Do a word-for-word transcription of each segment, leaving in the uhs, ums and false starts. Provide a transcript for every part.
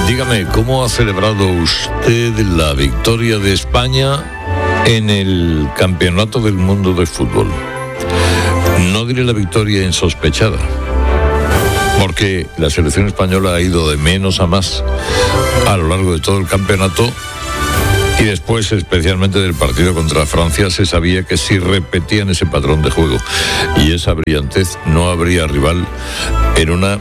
dígame, ¿cómo ha celebrado usted la victoria de España en el Campeonato del Mundo de Fútbol? No diré la victoria insospechada, porque la selección española ha ido de menos a más a lo largo de todo el campeonato, y después, especialmente del partido contra Francia, se sabía que si repetían ese patrón de juego y esa brillantez, no habría rival en una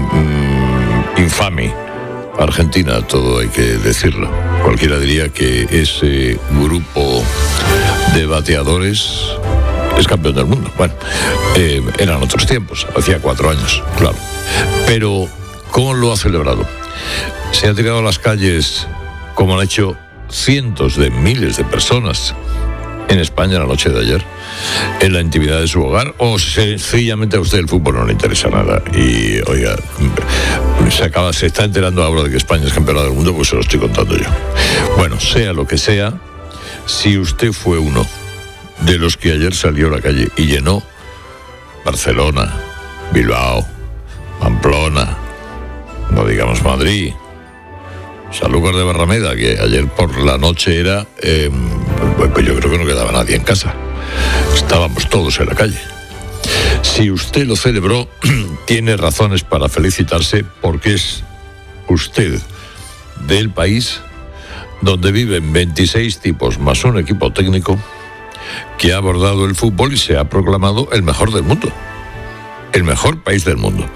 mm, infame Argentina, todo hay que decirlo. Cualquiera diría que ese grupo de bateadores es campeón del mundo. Bueno, eh, eran otros tiempos, hacía cuatro años, claro. Pero, ¿cómo lo ha celebrado? Se ha tirado a las calles, como han hecho cientos de miles de personas en España la noche de ayer, en la intimidad de su hogar, o sencillamente a usted el fútbol no le interesa nada y, oiga, se acaba, se está enterando ahora de que España es campeona del mundo, pues se lo estoy contando yo. Bueno, sea lo que sea, si usted fue uno de los que ayer salió a la calle y llenó Barcelona, Bilbao, Pamplona, no digamos Madrid, Sanlúcar de Barrameda, que ayer por la noche era, eh, pues yo creo que no quedaba nadie en casa. Estábamos todos en la calle. Si usted lo celebró, tiene razones para felicitarse, porque es usted del país donde viven veintiséis tipos más un equipo técnico que ha abordado el fútbol y se ha proclamado el mejor del mundo, el mejor país del mundo.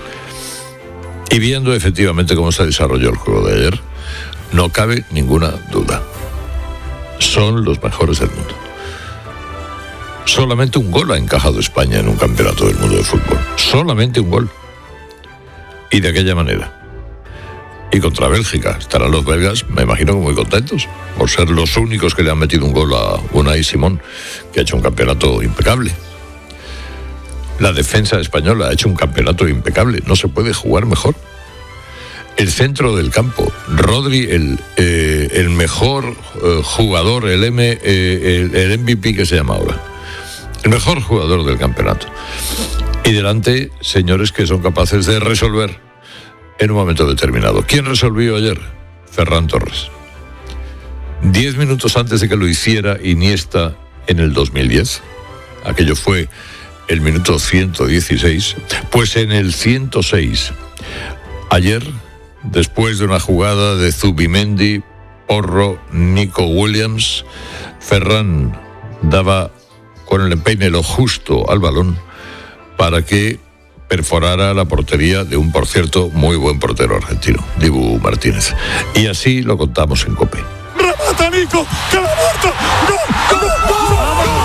Y viendo efectivamente cómo se desarrolló el juego de ayer, no cabe ninguna duda. Son los mejores del mundo. Solamente un gol ha encajado España en un campeonato del mundo de fútbol. Solamente un gol. Y de aquella manera. Y contra Bélgica. Estarán los belgas, me imagino, muy contentos por ser los únicos que le han metido un gol a Unai Simón, que ha hecho un campeonato impecable. La defensa española ha hecho un campeonato impecable. No se puede jugar mejor. El centro del campo, Rodri, el, eh, el mejor eh, jugador, el, M, eh, el, el M V P que se llama ahora, el mejor jugador del campeonato. Y delante, señores que son capaces de resolver en un momento determinado. ¿Quién resolvió ayer? Ferran Torres. Diez minutos antes de que lo hiciera Iniesta en el dos mil diez, aquello fue el minuto ciento dieciséis, pues en el ciento seis, ayer, después de una jugada de Zubimendi, Porro, Nico Williams, Ferran daba con el empeine lo justo al balón para que perforara la portería de un, por cierto, muy buen portero argentino, Dibu Martínez. Y así lo contamos en COPE. ¡Remata Nico! ¡Que la muerto! ¡Gol! ¡Gol! ¡Gol!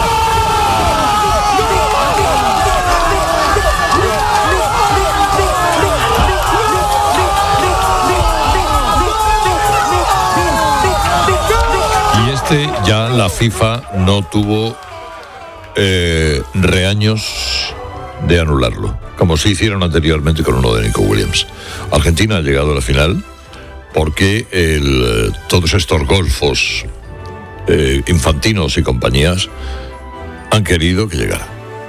Ya la FIFA no tuvo eh, reaños de anularlo, como se hicieron anteriormente con uno de Nico Williams. Argentina ha llegado a la final porque el, todos estos golfos eh, infantinos y compañías han querido que llegara.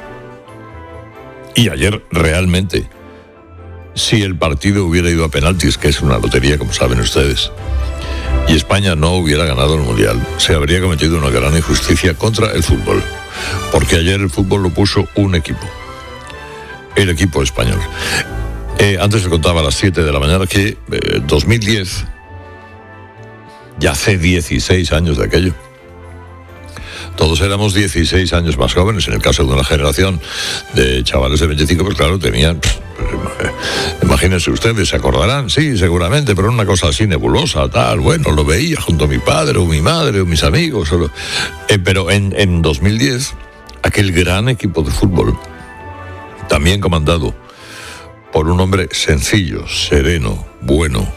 Y ayer realmente, si el partido hubiera ido a penaltis, que es una lotería, como saben ustedes, y España no hubiera ganado el Mundial, se habría cometido una gran injusticia contra el fútbol, porque ayer el fútbol lo puso un equipo, el equipo español. Eh, antes le contaba a las siete de la mañana que eh, dos mil diez, ya hace dieciséis años de aquello. Todos éramos dieciséis años más jóvenes. En el caso de una generación de chavales de veinticinco, pues claro, tenían... Pues, imagínense ustedes, se acordarán, sí, seguramente, pero una cosa así nebulosa, tal, bueno, lo veía junto a mi padre o mi madre o mis amigos. O lo, eh, pero en, en dos mil diez, aquel gran equipo de fútbol, también comandado por un hombre sencillo, sereno, bueno,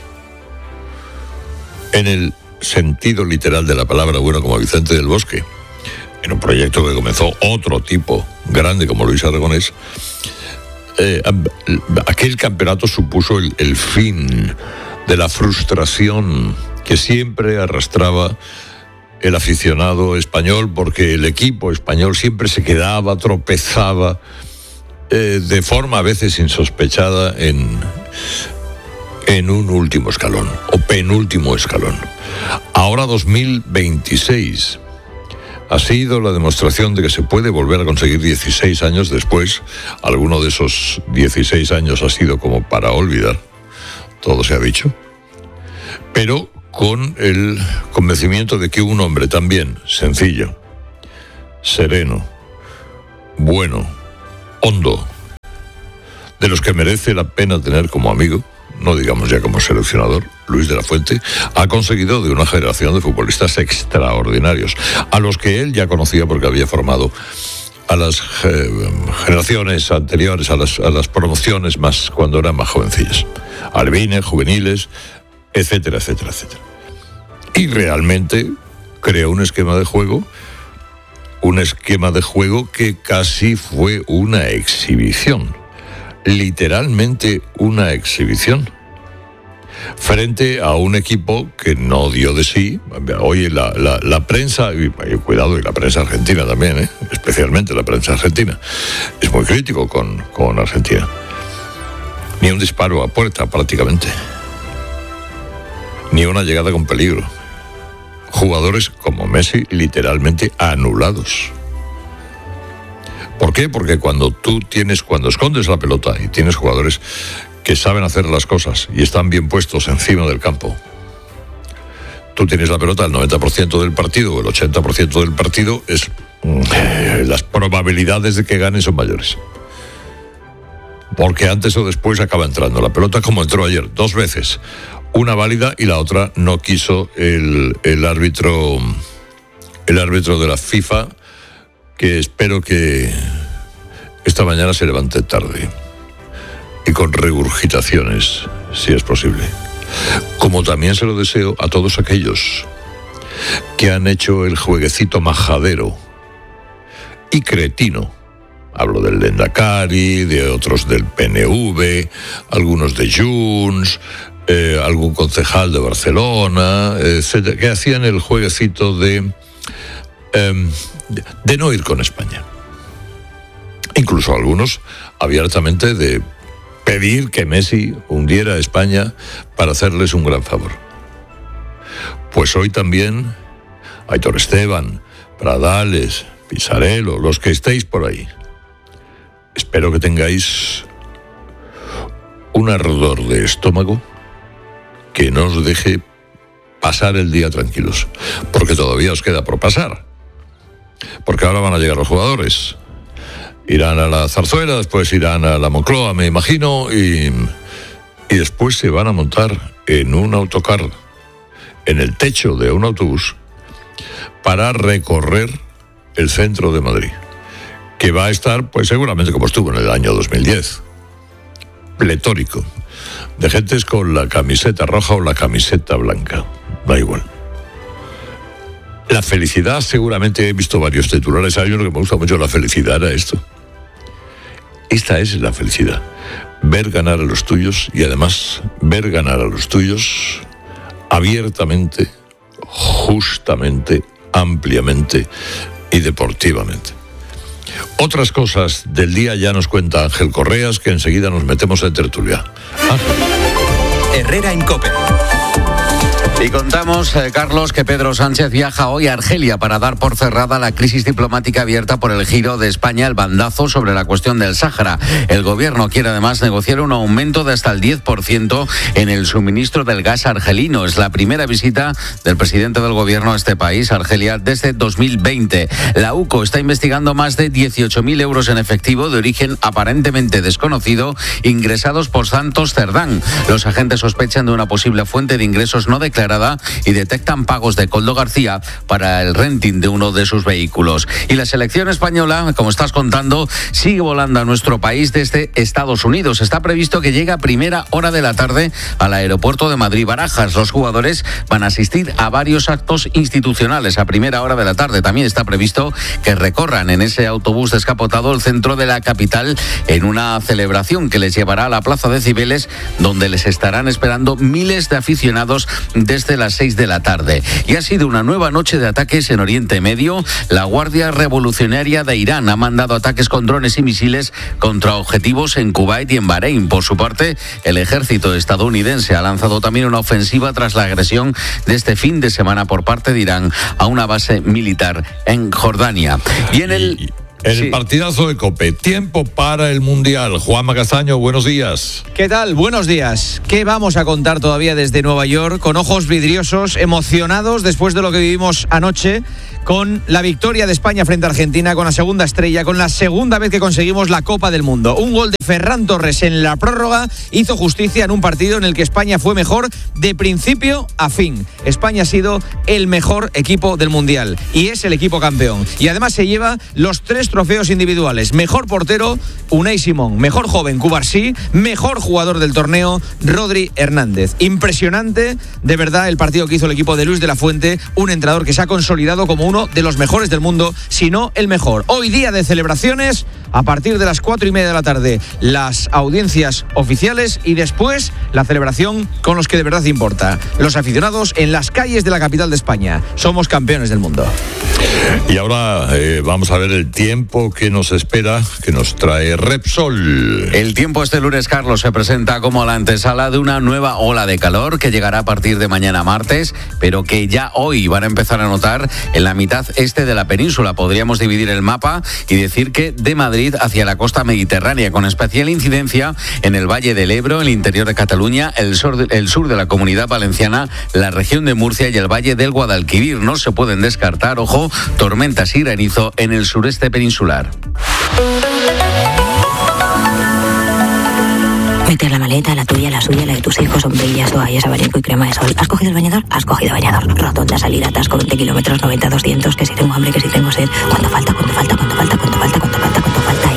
en el sentido literal de la palabra bueno, como Vicente del Bosque, en un proyecto que comenzó otro tipo grande como Luis Aragonés, eh, aquel campeonato supuso el, el fin de la frustración que siempre arrastraba el aficionado español, porque el equipo español siempre se quedaba, tropezaba, eh, de forma a veces insospechada en, en un último escalón, o penúltimo escalón. Ahora dos mil veintiséis ha sido la demostración de que se puede volver a conseguir dieciséis años después. Alguno de esos dieciséis años ha sido como para olvidar, todo se ha dicho, pero con el convencimiento de que un hombre también sencillo, sereno, bueno, hondo, de los que merece la pena tener como amigo, no digamos ya como seleccionador, Luis de la Fuente, ha conseguido de una generación de futbolistas extraordinarios, a los que él ya conocía porque había formado a las eh, generaciones anteriores, a las, a las promociones más cuando eran más jovencillas, albines, juveniles, etcétera, etcétera, etcétera. Y realmente creó un esquema de juego, un esquema de juego que casi fue una exhibición. Literalmente una exhibición frente a un equipo que no dio de sí. Oye, la, la, la prensa, y cuidado, y la prensa argentina también, ¿eh? Especialmente la prensa argentina, es muy crítico con, con Argentina. Ni un disparo a puerta prácticamente, ni una llegada con peligro. Jugadores como Messi literalmente anulados. ¿Por qué? Porque cuando tú tienes, cuando escondes la pelota y tienes jugadores que saben hacer las cosas y están bien puestos encima del campo, tú tienes la pelota el noventa por ciento del partido o el ochenta por ciento del partido, es, eh, las probabilidades de que gane son mayores. Porque antes o después acaba entrando la pelota, como entró ayer, dos veces. Una válida y la otra no quiso el, el árbitro, el árbitro de la FIFA, que espero que esta mañana se levante tarde y con regurgitaciones, si es posible. Como también se lo deseo a todos aquellos que han hecho el jueguecito majadero y cretino. Hablo del Lendakari, de otros del P N V, algunos de Junts, eh, algún concejal de Barcelona, etcétera, que hacían el jueguecito de... Eh, de no ir con España. Incluso algunos abiertamente de pedir que Messi hundiera a España para hacerles un gran favor. Pues hoy también Aitor Esteban, Pradales, Pisarello, los que estéis por ahí, espero que tengáis un ardor de estómago que no os deje pasar el día tranquilos, porque todavía os queda por pasar. Porque ahora van a llegar los jugadores. Irán a la Zarzuela, después irán a la Moncloa, me imagino, y, y después se van a montar en un autocar, en el techo de un autobús, para recorrer el centro de Madrid, que va a estar, pues seguramente como estuvo en el año dos mil diez, pletórico, de gentes con la camiseta roja o la camiseta blanca, da igual. La felicidad, seguramente he visto varios titulares. Hay uno que me gusta mucho, la felicidad era esto. Esta es la felicidad. Ver ganar a los tuyos y además ver ganar a los tuyos abiertamente, justamente, ampliamente y deportivamente. Otras cosas del día ya nos cuenta Ángel Correas, que enseguida nos metemos en tertulia. Ángel. Herrera en COPE. Y contamos, eh, Carlos, que Pedro Sánchez viaja hoy a Argelia para dar por cerrada la crisis diplomática abierta por el giro de España al bandazo sobre la cuestión del Sáhara. El gobierno quiere además negociar un aumento de hasta el diez por ciento en el suministro del gas argelino. Es la primera visita del presidente del gobierno a este país, Argelia, desde dos mil veinte. La U C O está investigando más de dieciocho mil euros en efectivo de origen aparentemente desconocido ingresados por Santos Cerdán. Los agentes sospechan de una posible fuente de ingresos no declarada y detectan pagos de Koldo García para el renting de uno de sus vehículos. Y la selección española, como estás contando, sigue volando a nuestro país desde Estados Unidos. Está previsto que llegue a primera hora de la tarde al aeropuerto de Madrid-Barajas. Los jugadores van a asistir a varios actos institucionales a primera hora de la tarde. También está previsto que recorran en ese autobús descapotado el centro de la capital en una celebración que les llevará a la Plaza de Cibeles, donde les estarán esperando miles de aficionados de desde las seis de la tarde. Y ha sido una nueva noche de ataques en Oriente Medio. La Guardia Revolucionaria de Irán ha mandado ataques con drones y misiles contra objetivos en Kuwait y en Bahrein. Por su parte, el ejército estadounidense ha lanzado también una ofensiva tras la agresión de este fin de semana por parte de Irán a una base militar en Jordania. Y en el... El sí. partidazo de COPE, tiempo para el Mundial. Juanma Castaño, buenos días. ¿Qué tal? Buenos días. ¿Qué vamos a contar todavía desde Nueva York? Con ojos vidriosos, emocionados después de lo que vivimos anoche, con la victoria de España frente a Argentina, con la segunda estrella, con la segunda vez que conseguimos la Copa del Mundo. Un gol de Ferran Torres en la prórroga hizo justicia en un partido en el que España fue mejor de principio a fin. España ha sido el mejor equipo del Mundial y es el equipo campeón. Y además se lleva los tres trofeos individuales. Mejor portero, Unai Simón. Mejor joven, Cubarsí. Mejor jugador del torneo, Rodri Hernández. Impresionante, de verdad, el partido que hizo el equipo de Luis de la Fuente, un entrenador que se ha consolidado como uno de los mejores del mundo, si no el mejor. Hoy día de celebraciones, a partir de las cuatro y media de la tarde, las audiencias oficiales y después la celebración con los que de verdad importa. Los aficionados en las calles de la capital de España. Somos campeones del mundo. Y ahora eh, vamos a ver el tiempo que nos espera, que nos trae Repsol. El tiempo este lunes, Carlos, se presenta como la antesala de una nueva ola de calor que llegará a partir de mañana martes, pero que ya hoy van a empezar a notar en la mitad este de la península. Podríamos dividir el mapa y decir que de Madrid hacia la costa mediterránea, con especial incidencia en el Valle del Ebro, el interior de Cataluña, el sur de, el sur de la Comunidad Valenciana, la región de Murcia y el Valle del Guadalquivir. No se pueden descartar, ojo, tormentas y granizo en el sureste peninsular. Meter la maleta, la tuya, la suya, la de tus hijos, sombrillas, toallas, abanico y crema de sol. ¿Has cogido el bañador? Has cogido bañador. Rotonda, salida, atasco, veinte kilómetros, noventa, doscientos, que si tengo hambre, que si tengo sed. ¿Cuánto falta? ¿Cuánto falta? ¿Cuánto falta? ¿Cuánto falta? ¿Cuánto falta? ¿Cuánto falta?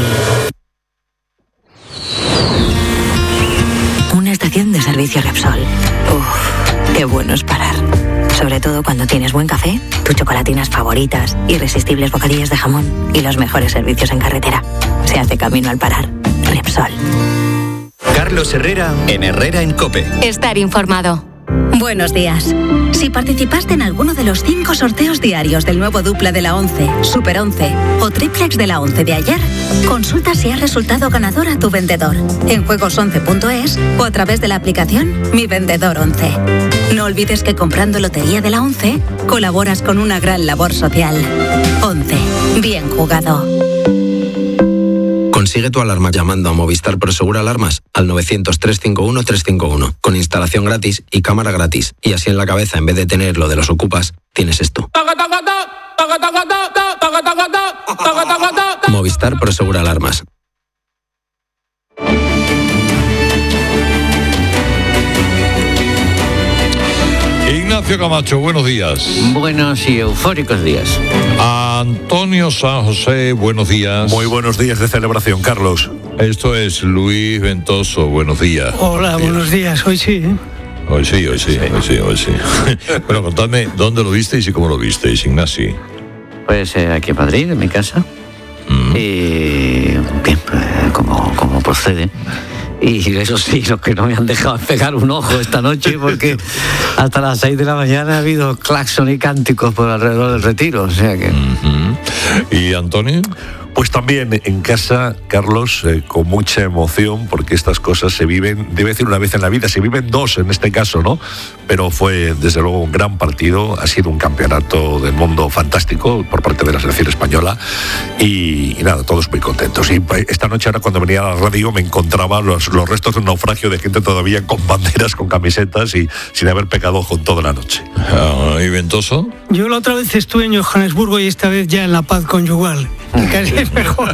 Y... una estación de servicio Repsol. Uf, qué bueno es parar. Sobre todo cuando tienes buen café, tus chocolatinas favoritas, irresistibles bocadillos de jamón y los mejores servicios en carretera. Se hace camino al parar. Repsol. Carlos Herrera en Herrera en COPE. Estar informado. Buenos días. Si participaste en alguno de los cinco sorteos diarios del nuevo Dupla de la once, Super once o Triplex de la once de ayer, consulta si has resultado ganador a tu vendedor en juegos once punto es o a través de la aplicación Mi Vendedor once. No olvides que comprando Lotería de la once colaboras con una gran labor social. once. Bien jugado. Consigue tu alarma llamando a Movistar Prosegur Alarmas al novecientos, trescientos cincuenta y uno, trescientos cincuenta y uno, con instalación gratis y cámara gratis. Y así en la cabeza, en vez de tener lo de los ocupas, tienes esto. Movistar Prosegur Alarmas. Ignacio Camacho, buenos días. Buenos y eufóricos días. Antonio San José, buenos días. Muy buenos días de celebración, Carlos. Esto es Luis Ventoso, buenos días. Hola, buenos días, hoy sí. ¿eh? Hoy sí, hoy sí, hoy sí, hoy sí. Bueno, contadme dónde lo visteis y cómo lo visteis, Ignacio. Pues eh, aquí en Madrid, en mi casa. Mm. Y bien, pues, como, como procede. Y eso sí, los que no me han dejado pegar un ojo esta noche, porque hasta las seis de la mañana ha habido claxon y cánticos por alrededor del Retiro, o sea que... Uh-huh. ¿Y Antonio? Pues también en casa, Carlos, eh, con mucha emoción, porque estas cosas se viven, debe decir una vez en la vida, se viven dos en este caso, ¿no? Pero fue, desde luego, un gran partido, ha sido un campeonato del mundo fantástico por parte de la selección española y, y nada, todos muy contentos. Y esta noche, ahora cuando venía a la radio, me encontraba los, los restos de un naufragio de gente todavía con banderas, con camisetas y sin haber pecado con toda la noche. Uh, ¿Y Ventoso? Yo la otra vez estuve en Johannesburgo y esta vez ya en la paz conyugal. Casi es mejor.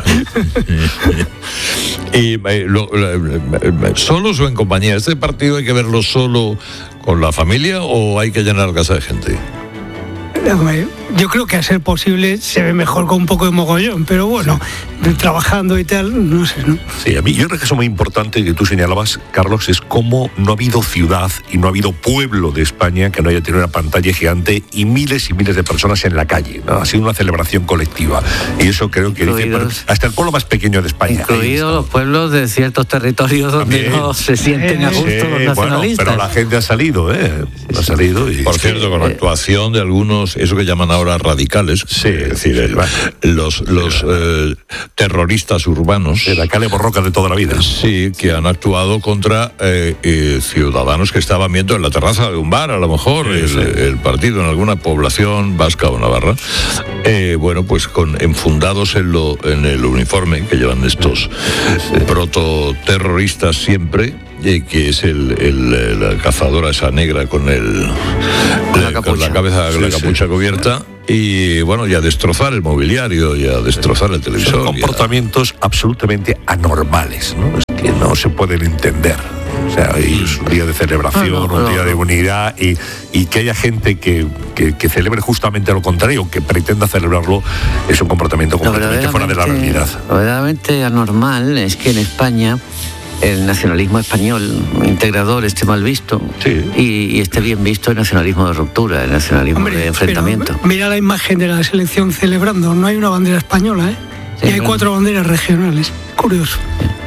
¿Y eh, lo, lo, solos o en compañía? ¿Este partido hay que verlo solo con la familia o hay que llenar casa de gente? yo creo que a ser posible se ve mejor con un poco de mogollón, pero bueno, trabajando y tal, no sé, ¿no? Sí, a mí yo creo que eso muy importante que tú señalabas, Carlos, es cómo no ha habido ciudad y no ha habido pueblo de España que no haya tenido una pantalla gigante y miles y miles de personas en la calle, ¿no? Ha sido una celebración colectiva y eso creo que dice, pero hasta el pueblo más pequeño de España. Incluidos los pueblos de ciertos territorios donde También. no se sienten a gusto sí, los nacionalistas. Bueno, pero la gente ha salido, ¿eh? Ha salido y... Por cierto, con la actuación de algunos, eso que llaman ahora radicales, sí, es decir, sí, el, bueno. los, los eh, terroristas urbanos. De la calle Borroca de toda la vida. Sí, que han actuado contra eh, eh, ciudadanos que estaban viendo en la terraza de un bar, a lo mejor, sí, el, sí. el partido en alguna población vasca o navarra. Eh, bueno, pues con enfundados en, lo, en el uniforme que llevan estos sí. prototerroristas siempre, eh, que es el, el, la cazadora esa negra con el con la, con la cabeza, sí, la capucha sí. cubierta. Y bueno, y a destrozar el mobiliario y a destrozar el televisor. Son comportamientos a... absolutamente anormales, ¿no? Es que no se pueden entender. O sea, es un día de celebración, no, no, no, un día de unidad y, y que haya gente que, que, que celebre justamente lo contrario, que pretenda celebrarlo, es un comportamiento completamente fuera de la realidad. Lo verdaderamente anormal es que en España el nacionalismo español integrador esté mal visto sí. y, y esté bien visto el nacionalismo de ruptura, el nacionalismo Hombre, de enfrentamiento. Mira la imagen de la selección celebrando, no hay una bandera española, ¿eh? Sí, y hay cuatro banderas regionales. Curioso.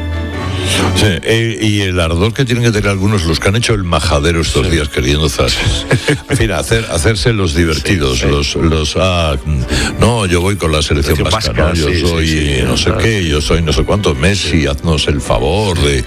Sí, eh, y el ardor que tienen que tener algunos, los que han hecho el majadero estos sí. días queriendo zas, en fin, hacer, hacerse los divertidos, sí, sí. los, los ah, no, yo voy con la selección vasca, vasca ¿no? yo sí, soy sí, sí, no sé claro. qué, yo soy no sé cuánto, Messi, sí. haznos el favor de,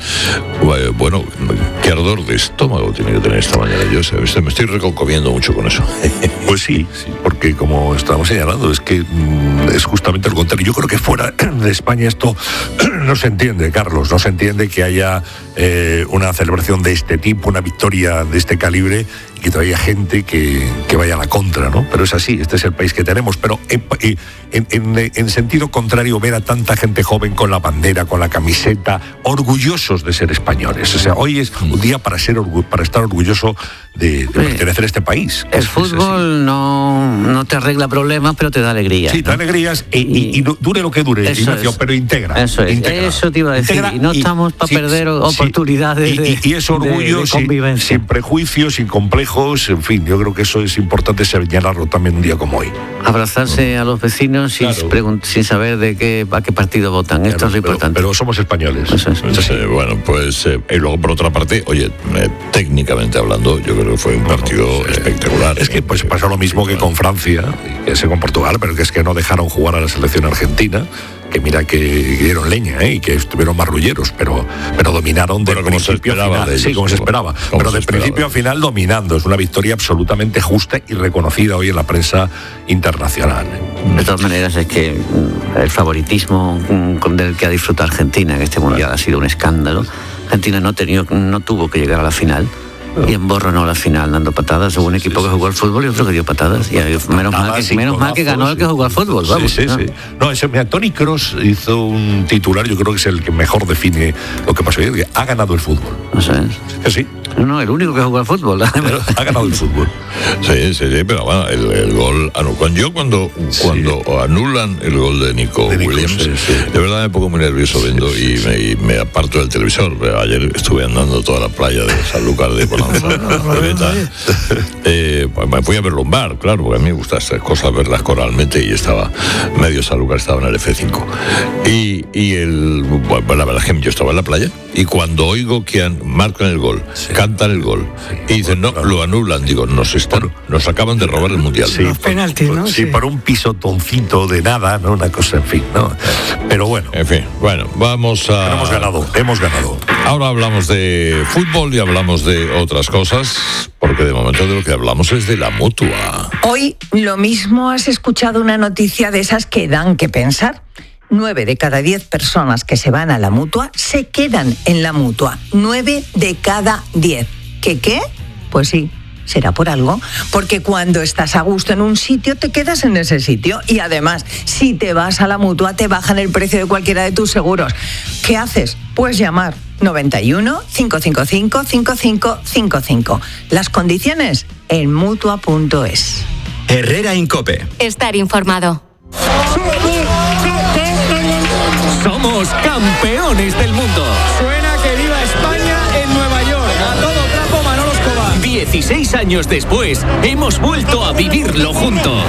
bueno, qué ardor de estómago tiene que tener esta mañana, yo sé, me estoy reconcomiendo mucho con eso. Pues sí, sí, porque como estamos señalando, es que mm, es justamente lo contrario. Yo creo que fuera de España esto no se entiende, Carlos, no se entiende que haya eh, una celebración de este tipo, una victoria de este calibre, y que todavía haya gente que, que vaya a la contra, ¿no? Pero es así, este es el país que tenemos. Pero en, en, en, en sentido contrario, ver a tanta gente joven con la bandera, con la camiseta, orgullosos de ser españoles. O sea, hoy es un día para ser para estar orgulloso de, de pertenecer a este país. El es, fútbol es no, no te arregla problemas, pero te da alegrías. Sí, te da alegrías y, y, y, y dure lo que dure, Ignacio, es. pero integra. Eso es, integra. Eso te iba a decir. Integra y no y, estamos para sí, perder oportunidades sí, de, y, y es orgullo de, de sin, convivencia. sin prejuicios, sin complejos, en fin, yo creo que eso es importante señalarlo también un día como hoy. Abrazarse a los vecinos sin, claro. sin saber de qué a qué partido votan. Claro, Esto es lo pero, importante. Pero somos españoles. Eso es. Eso sí. eh, bueno, pues eh, y luego por otra parte, oye, eh, técnicamente hablando, yo creo que fue un partido bueno, pues, espectacular. Es que pues pasó lo mismo que con Francia, y que con Portugal, pero que es que no dejaron jugar a la selección argentina. Que mira que dieron leña, ¿eh? Y que estuvieron marrulleros, pero, pero dominaron de principio a final. De ellos, sí, como se esperaba. Como pero de esperaba. principio a final dominando. Es una victoria absolutamente justa y reconocida hoy en la prensa internacional. De todas maneras, es que el favoritismo con el que ha disfrutado Argentina en este mundial claro. ha sido un escándalo. Argentina no, tenido, no tuvo que llegar a la final. Y emborronó la final dando patadas. Hubo un equipo sí, que jugó al fútbol y otro que dio patadas. Y menos, patadas mal, que, menos mal que ganó el que jugó al fútbol. Vamos, sí, sí, ¿no? sí. No, ese, mira, Toni Kroos hizo un titular, yo creo que es el que mejor define lo que pasó ayer, que ha ganado el fútbol. ¿No sabes? Que sí. No, el único que jugó al fútbol. Ha ganado el fútbol. Sí, sí, sí, pero bueno, el, el gol. Cuando yo cuando, sí. cuando anulan el gol de Nico, de Nico Williams, sí, sí. de verdad me pongo muy nervioso viendo sí, y, sí. Me, y me aparto del televisor. Ayer estuve andando toda la playa de Sanlúcar de Bonanza. eh, pues me fui a verlo un bar, claro, porque a mí me gusta estas cosas verlas coralmente y estaba medio Sanlúcar, estaba en el F cinco. Y, y el, bueno, la verdad es que yo estaba en la playa y cuando oigo que han, marcan el gol, sí. cantan el gol sí, y dicen, no, claro. lo anulan, digo, nos están, nos acaban de robar el mundial. Sí, los penaltis, ¿no? Sí, sí, por un pisotoncito de nada, ¿no? Una cosa, en fin, ¿no? Pero bueno. En fin, bueno, vamos a... Pero hemos ganado, hemos ganado. Ahora hablamos de fútbol y hablamos de otras cosas, porque de momento de lo que hablamos es de la Mutua. Hoy lo mismo has escuchado una noticia de esas que dan que pensar. Nueve de cada diez personas que se van a la Mutua se quedan en la Mutua. Nueve de cada diez. ¿Qué qué? Pues sí. Será por algo, porque cuando estás a gusto en un sitio te quedas en ese sitio y además si te vas a la Mutua te bajan el precio de cualquiera de tus seguros. ¿Qué haces? Pues llamar noventa y uno, cinco cinco cinco, cinco cinco cinco cinco. Las condiciones en mutua punto es. Herrera Incope. Estar informado. Somos campeones del mundo. Suena que viva España en Nueva York. A todo trapo, Manolo Escobar. dieciséis años después, hemos vuelto a vivirlo juntos.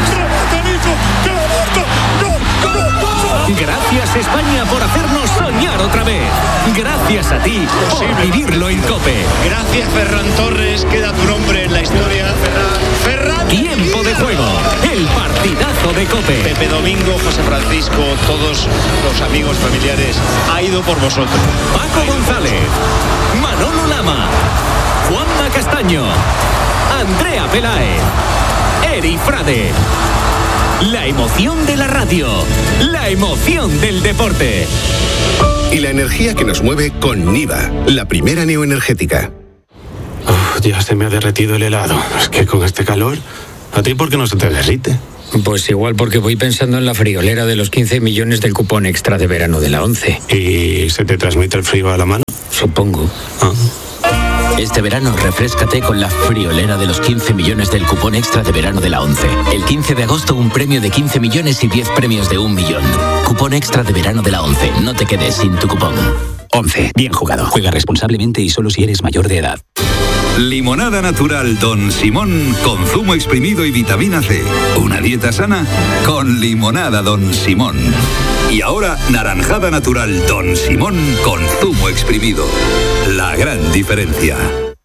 Gracias, España, por hacernos soñar otra vez. Gracias a ti por vivirlo en COPE. Gracias, Ferran Torres. Queda tu nombre en la historia. Ferran. Ferran. Tiempo de juego. El partidazo de COPE. Pepe Domingo, José Francisco, todos los amigos familiares, ha ido por vosotros. Paco González, Manolo Lama, Juanma Castaño, Andrea Peláez, Eri Frade. La emoción de la radio, la emoción del deporte. Y la energía que nos mueve con Niva, la primera neoenergética. Uf, ya se me ha derretido el helado. Es que con este calor, ¿a ti por qué no se te derrite? Pues igual porque voy pensando en la friolera de los quince millones del cupón extra de verano de la ONCE. ¿Y se te transmite el frío a la mano? Supongo. Ah. Este verano refréscate con la friolera de los quince millones del cupón extra de verano de la ONCE. El quince de agosto un premio de quince millones y diez premios de un millón. Cupón extra de verano de la ONCE. No te quedes sin tu cupón. ONCE. Bien jugado. Juega responsablemente y solo si eres mayor de edad. Limonada natural Don Simón con zumo exprimido y vitamina C. Una dieta sana con limonada Don Simón. Y ahora naranjada natural Don Simón con zumo exprimido. La gran diferencia.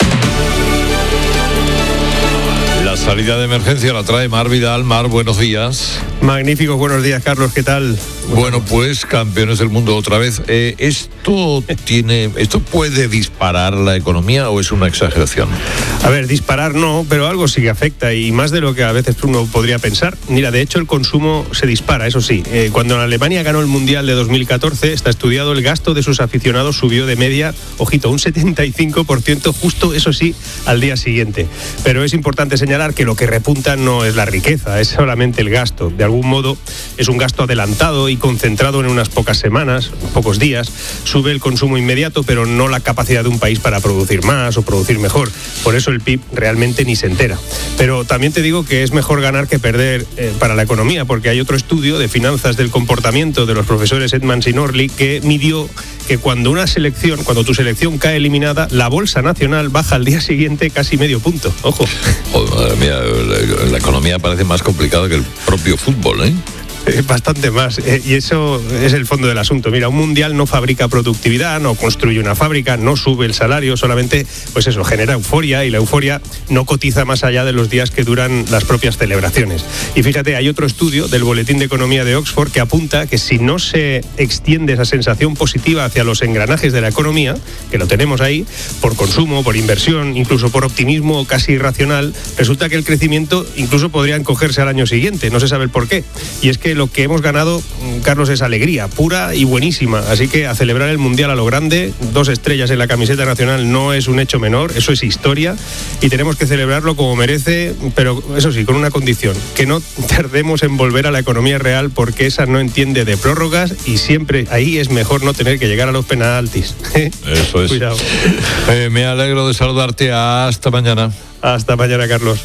La salida de emergencia la trae Mar Vidal. Mar, buenos días. Magníficos, buenos días, Carlos, ¿qué tal? Bueno, pues campeones del mundo otra vez. Eh, ¿Esto tiene, esto puede disparar la economía o es una exageración? A ver, disparar no, pero algo sí que afecta y más de lo que a veces uno podría pensar. Mira, de hecho el consumo se dispara, eso sí. Eh, cuando Alemania ganó el Mundial de dos mil catorce, está estudiado, el gasto de sus aficionados subió de media, ojito, un setenta y cinco por ciento, justo eso sí, al día siguiente. Pero es importante señalar que lo que repunta no es la riqueza, es solamente el gasto. De algún modo es un gasto adelantado y concentrado en unas pocas semanas, pocos días. Sube el consumo inmediato, pero no la capacidad de un país para producir más o producir mejor. Por eso el P I B realmente ni se entera. Pero también te digo que es mejor ganar que perder eh, para la economía, porque hay otro estudio de finanzas del comportamiento de los profesores Edmans y Norley que midió que cuando una selección, cuando tu selección cae eliminada, la bolsa nacional baja al día siguiente casi medio punto. Ojo. Oh, madre mía, la, la economía parece más complicada que el propio fútbol, ¿eh? Bastante más, eh, y eso es el fondo del asunto. Mira, un mundial no fabrica productividad, no construye una fábrica, no sube el salario, solamente, pues eso, genera euforia, y la euforia no cotiza más allá de los días que duran las propias celebraciones. Y fíjate, hay otro estudio del Boletín de Economía de Oxford que apunta que si no se extiende esa sensación positiva hacia los engranajes de la economía, que lo tenemos ahí, por consumo, por inversión, incluso por optimismo casi irracional, resulta que el crecimiento incluso podría encogerse al año siguiente, no se sabe el por qué. Y es que lo que hemos ganado, Carlos, es alegría pura y buenísima, así que a celebrar el Mundial a lo grande. Dos estrellas en la camiseta nacional no es un hecho menor, eso es historia y tenemos que celebrarlo como merece, pero eso sí, con una condición, que no tardemos en volver a la economía real, porque esa no entiende de prórrogas y siempre ahí es mejor no tener que llegar a los penaltis. Eso es. Cuidado. Eh, me alegro de saludarte. Hasta mañana. Hasta mañana, Carlos.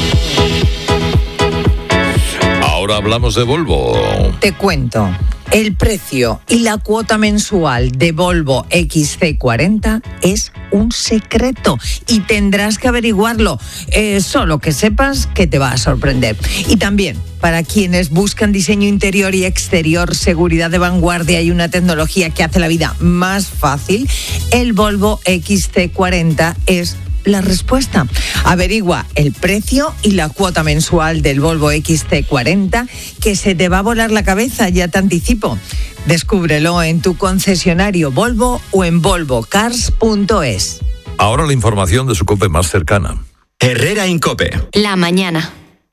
Ahora hablamos de Volvo. Te cuento. El precio y la cuota mensual de Volvo X C cuarenta es un secreto y tendrás que averiguarlo. Eh, solo que sepas que te va a sorprender. Y también, para quienes buscan diseño interior y exterior, seguridad de vanguardia y una tecnología que hace la vida más fácil, el Volvo X C cuarenta es la respuesta. Averigua el precio y la cuota mensual del Volvo X C cuarenta, que se te va a volar la cabeza, ya te anticipo. Descúbrelo en tu concesionario Volvo o en volvo cars punto es. Ahora la información de su COPE más cercana. Herrera Incope. La mañana.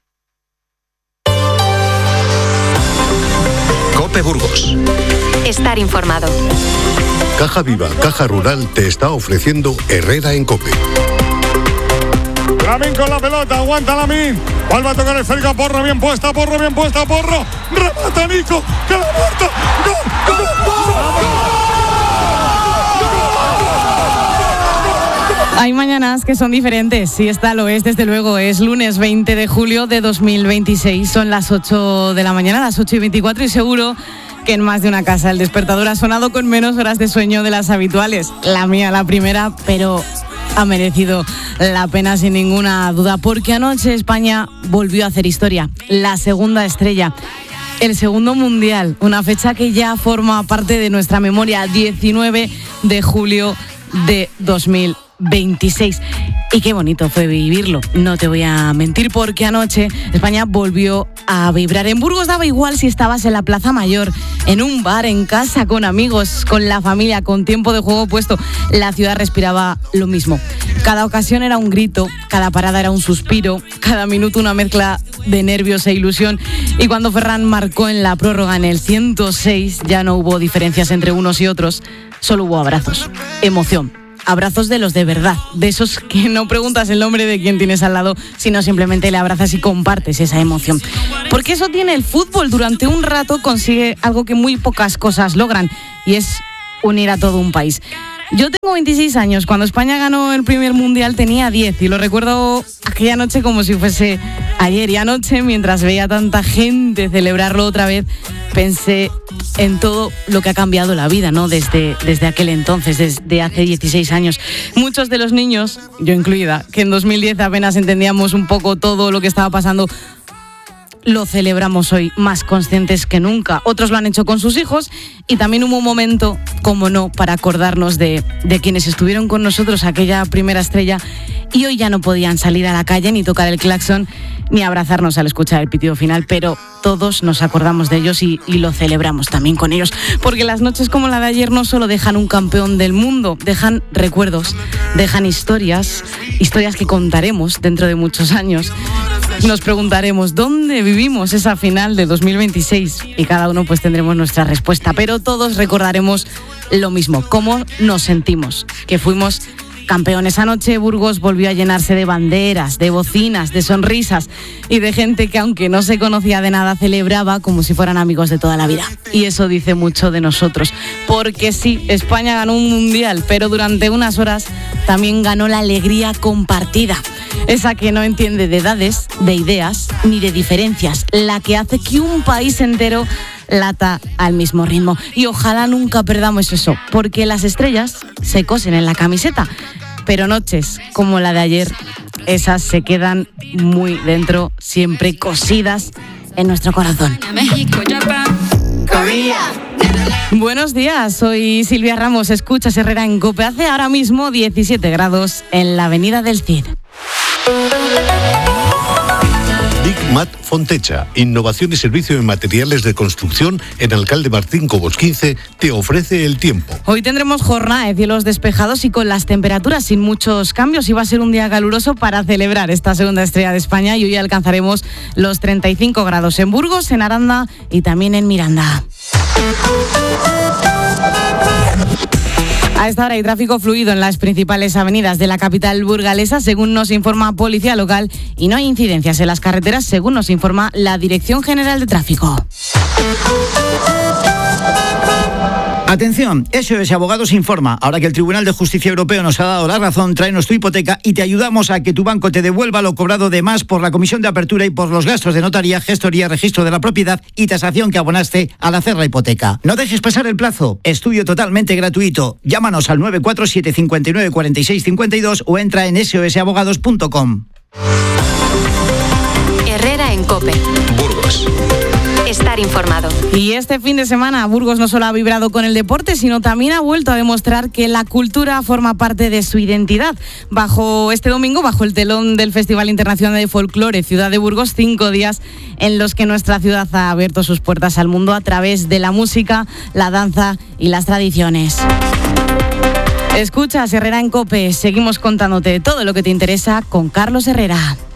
COPE Burgos. Estar informado. Caja Viva, Caja Rural te está ofreciendo Herrera en COPE. Lamín con la pelota, aguanta Lamín. Vuelve a tocar el esférica, Porro bien puesta, Porro bien puesta, Porro. Remata Nico, que la muerta. ¡Gol! ¡Gol! ¡Gol! Hay mañanas que son diferentes, sí, esta lo es, desde luego. Es lunes veinte de julio de dos mil veintiséis, son las ocho de la mañana, las ocho y veinticuatro, y seguro que en más de una casa el despertador ha sonado con menos horas de sueño de las habituales. La mía, la primera, pero ha merecido la pena sin ninguna duda, porque anoche España volvió a hacer historia, la segunda estrella. El segundo mundial, una fecha que ya forma parte de nuestra memoria, diecinueve de julio de dos mil veintiséis. Y qué bonito fue vivirlo, no te voy a mentir, porque anoche España volvió a vibrar. En Burgos daba igual si estabas en la Plaza Mayor, en un bar, en casa, con amigos, con la familia, con tiempo de juego puesto. La ciudad respiraba lo mismo. Cada ocasión era un grito, cada parada era un suspiro, cada minuto una mezcla de nervios e ilusión. Y cuando Ferran marcó en la prórroga en el ciento seis, ya no hubo diferencias entre unos y otros, solo hubo abrazos, emoción. Abrazos de los de verdad, de esos que no preguntas el nombre de quien tienes al lado, sino simplemente le abrazas y compartes esa emoción. Porque eso tiene el fútbol, durante un rato consigue algo que muy pocas cosas logran, y es unir a todo un país. Yo tengo veintiséis años, cuando España ganó el primer mundial tenía diez, y lo recuerdo aquella noche como si fuese ayer. Y anoche, mientras veía tanta gente celebrarlo otra vez, pensé en todo lo que ha cambiado la vida, ¿no? Desde, desde aquel entonces, desde hace dieciséis años. Muchos de los niños, yo incluida, que en dos mil diez apenas entendíamos un poco todo lo que estaba pasando, lo celebramos hoy más conscientes que nunca. Otros lo han hecho con sus hijos, y también hubo un momento, como no, para acordarnos de, de quienes estuvieron con nosotros aquella primera estrella y hoy ya no podían salir a la calle ni tocar el claxon ni abrazarnos al escuchar el pitido final, pero todos nos acordamos de ellos y, y lo celebramos también con ellos, porque las noches como la de ayer no solo dejan un campeón del mundo, dejan recuerdos, dejan historias, historias que contaremos dentro de muchos años. Nos preguntaremos dónde vivimos esa final de dos mil veintiséis, y cada uno pues tendremos nuestra respuesta, pero todos recordaremos lo mismo, cómo nos sentimos, que fuimos campeones. Anoche Burgos volvió a llenarse de banderas, de bocinas, de sonrisas y de gente que, aunque no se conocía de nada, celebraba como si fueran amigos de toda la vida. Y eso dice mucho de nosotros, porque sí, España ganó un mundial, pero durante unas horas también ganó la alegría compartida, esa que no entiende de edades, de ideas ni de diferencias, la que hace que un país entero lata al mismo ritmo. Y ojalá nunca perdamos eso, porque las estrellas se cosen en la camiseta, pero noches como la de ayer, esas se quedan muy dentro, siempre cosidas en nuestro corazón. México, Japón, Corea. Buenos días, soy Silvia Ramos, escuchas Herrera en COPE. Hace ahora mismo diecisiete grados en la avenida del Cid. Dicmat Fontecha, innovación y servicio en materiales de construcción en Alcalde Martín Cobos quince, te ofrece el tiempo. Hoy tendremos jornada de cielos despejados y con las temperaturas sin muchos cambios, y va a ser un día caluroso para celebrar esta segunda estrella de España, y hoy alcanzaremos los treinta y cinco grados en Burgos, en Aranda y también en Miranda. A esta hora hay tráfico fluido en las principales avenidas de la capital burgalesa, según nos informa Policía Local, y no hay incidencias en las carreteras, según nos informa la Dirección General de Tráfico. Atención, S O S Abogados informa. Ahora que el Tribunal de Justicia Europeo nos ha dado la razón, tráenos tu hipoteca y te ayudamos a que tu banco te devuelva lo cobrado de más por la comisión de apertura y por los gastos de notaría, gestoría, registro de la propiedad y tasación que abonaste al hacer la hipoteca. No dejes pasar el plazo. Estudio totalmente gratuito. Llámanos al nueve cuatro siete cinco nueve cuatro seis cinco dos o entra en s o s abogados punto com. Herrera en COPE. Burgos. Estar informado. Y este fin de semana Burgos no solo ha vibrado con el deporte, sino también ha vuelto a demostrar que la cultura forma parte de su identidad. Bajo este domingo, bajo el telón del Festival Internacional de Folclore Ciudad de Burgos, cinco días en los que nuestra ciudad ha abierto sus puertas al mundo a través de la música, la danza y las tradiciones. Escuchas Herrera en COPE, seguimos contándote todo lo que te interesa con Carlos Herrera.